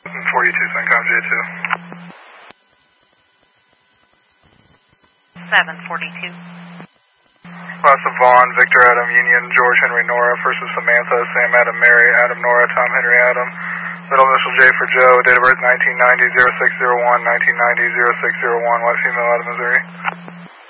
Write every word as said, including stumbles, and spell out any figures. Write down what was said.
forty-two, Syncom J two. seven forty-two. Last of Vaughn, Victor Adam, Union, George Henry Nora. First is Samantha, Sam Adam, Mary, Adam Nora, Tom Henry Adam. Middle initial J for Joe, date of birth nineteen ninety, oh six oh one, nineteen ninety, oh six oh one, white female out of Missouri.